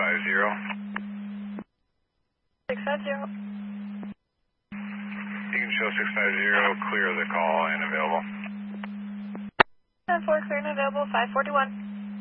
650. You can show 650, clear the call and available. 10-4, clear and available, 541.